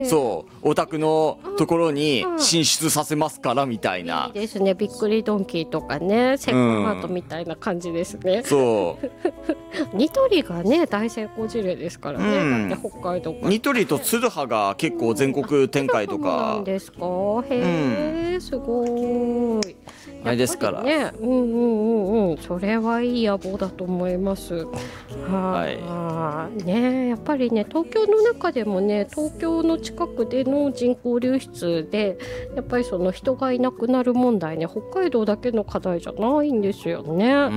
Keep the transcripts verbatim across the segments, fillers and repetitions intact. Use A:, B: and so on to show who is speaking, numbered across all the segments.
A: そうお宅のところに進出させますからみたいな。
B: いいですね。びっくりドンキーとかね、セカハートみたいな感じですね、
A: うん、そう
B: ニトリがね大成功事例ですからね、うん、だって北海道から
A: ニトリとツルハが結構全国展開とか、うん、
B: なんですか。へえ、うん、すごい
A: あれですから
B: ね。うんうんうんうん、それはいい野望だと思います。はい、ね、やっぱりね東京の中でもね、東京の近くでの人口流出でやっぱりその人がいなくなる問題ね、北海道だけの課題じゃないんですよね。うん、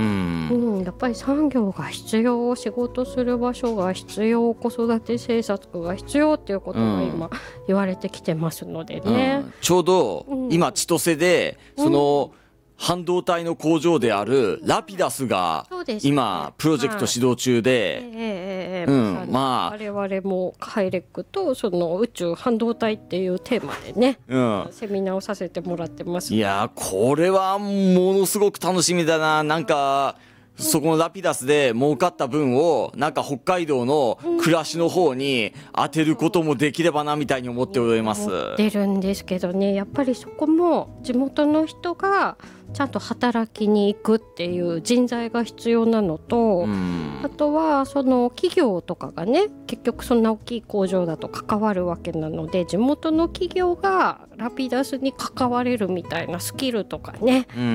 B: うん、やっぱり産業が必要、仕事する場所が必要、子育て政策が必要っていうことが今言われてきてますのでね、
A: うん、ちょうど今千歳でその、うん、半導体の工場であるラピダスが今プロジェクト始動中で、
B: まあ我々もハイレックとその宇宙半導体っていうテーマでね、うん、セミナーをさせてもらってます。
A: いやこれはものすごく楽しみだな。なんかそこのラピダスで儲かった分をなんか北海道の暮らしの方に当てることもできればなみたいに思っております。
B: 思ってるんですけどね、やっぱりそこも地元の人がちゃんと働きに行くっていう人材が必要なのと、あとはその企業とかがね、結局そんな大きい工場だと関わるわけなので、地元の企業がラピダスに関われるみたいなスキルとかね、うん、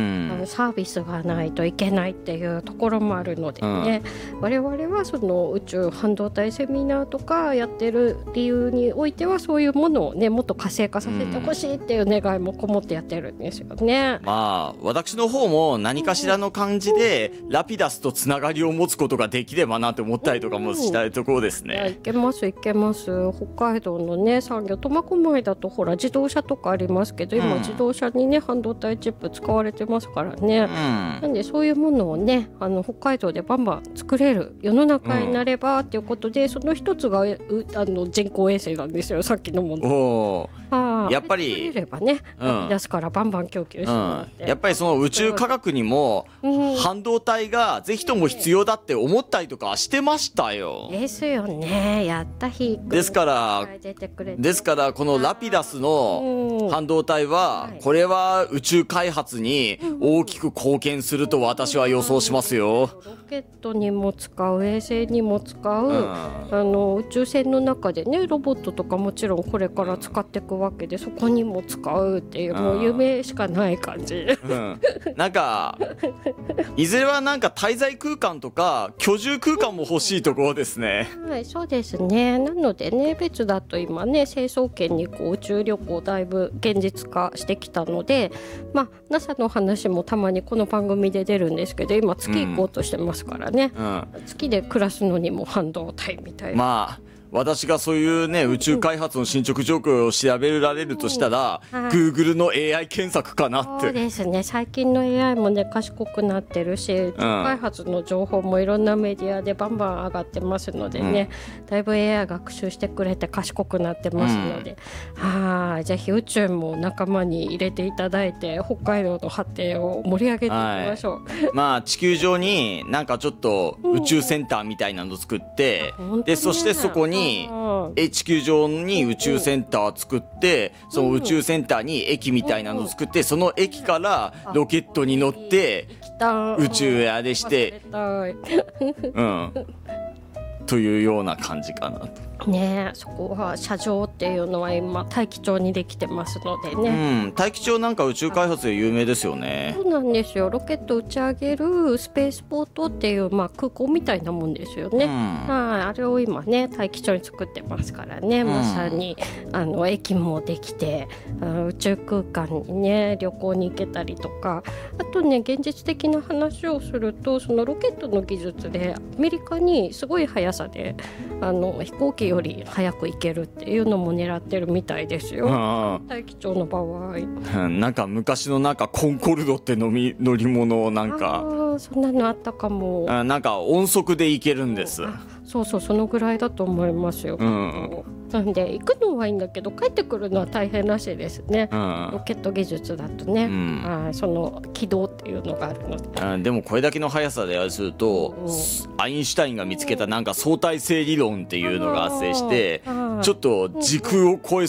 B: サービスがないといけないっていうところもあるのでね、うん、我々はその宇宙半導体セミナーとかやってる理由においてはそういうものをねもっと活性化させてほしいっていう願いもこもってやってるんですよね。
A: うん、まあ私の方も何かしらの感じでラピダスとつながりを持つことができればなって思ったりとかもしたいところですね。
B: いやいけますいけます。北海道のね産業、苫小牧だとほら自動車とかありますけど、今自動車にね半導体チップ使われてますからね、うん、なんでそういうものをねあの北海道でバンバン作れる世の中になればっていうことで、うん、その一つがあの人工衛星なんですよ、さっきのもの。お
A: あやっぱり
B: 作れればね、うん、出すからバンバン供給してもらって、
A: うん、やっぱりその宇宙科学にも半導体がぜひとも必要だって思ったりとかしてましたよ。
B: ですよね。やった日
A: ですからですからこのラピダスの半導体はこれは宇宙開発に大きく貢献すると私は予想しますよ。
B: ロケットにも使う、衛星にも使う、うん、あの宇宙船の中でねロボットとかもちろんこれから使っていくわけで、そこにも使うっていう、もう夢しかない感じ、
A: うん、なんかいずれはなんか滞在空間とか居住空間も欲しいところですね。
B: はい、そうですね。なのでね別だと今ね成層圏にこう宇宙旅行だいぶ現実化してきたので、まあ ナサ の話もたまにこの番組で出るんですけど、今月行こうとしてますからね、うんうん、月で暮らすのにも半導体みたいな。
A: まあ私がそういうね宇宙開発の進捗状況を調べられるとしたら、うん、はい、Google の エーアイ 検索かなって。
B: そうですね。最近の エーアイ もね賢くなってるし、宇宙開発の情報もいろんなメディアでバンバン上がってますのでね、うん、だいぶ エーアイ 学習してくれて賢くなってますので、うん、はい、ぜひ宇宙も仲間に入れていただいて北海道の発展を盛り上げていきましょう、はい、
A: まあ地球上になんかちょっと宇宙センターみたいなのを作って、うん、でそしてそこに地球上に宇宙センターを作って、その宇宙センターに駅みたいなのを作って、その駅からロケットに乗って宇宙へあれしてうんというような感じかなと。
B: ね、そこは射場っていうのは今大気町にできてますのでね、
A: うん、大気町なんか宇宙開発で有名ですよね。
B: そうなんですよ。ロケット打ち上げるスペースポートっていう、まあ、空港みたいなもんですよね、うん、はい、あれを今ね大気町に作ってますからね、うん、まさにあの駅もできて、あの宇宙空間にね旅行に行けたりとか、あとね現実的な話をすると、そのロケットの技術でアメリカにすごい速さであの飛行機より早く行けるっていうのも狙ってるみたいですよ、大気町の場合、
A: うん、なんか昔のなんかコンコルドって乗り乗り物なんか
B: あそんなのあったかも。
A: あなんか音速で行けるんです。
B: そうそう、そのぐらいだと思いますよ、うん、なんで行くのはいいんだけど帰ってくるのは大変らしいですね、うん、ロケット技術だとね、うん、あその軌道っていうのがあるので、
A: あでもこれだけの速さでやるすると、うん、アインシュタインが見つけたなんか相対性理論っていうのが発生して、うん、 ちょっと時空を超え